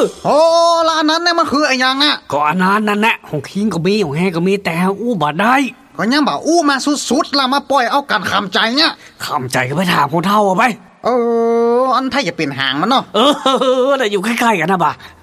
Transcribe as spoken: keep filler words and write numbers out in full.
โอ้ละอันนั้นเนี่ยมันคือไอ้ยังอ่ะก็อันนั้นนั่นแหละของคิงก็มีของแฮก็มีแต่อู้บ่ได้ก็ยังบ่อู้มาสุดๆละมาปล่อยเอากันคำใจเนี่ยคำใจก็ไปถามคนเฒ่าเอาไปเอออันถ้าจะเป็นหางมันเนาะเออแต่อยู่ใกล้ๆกันนะบ่า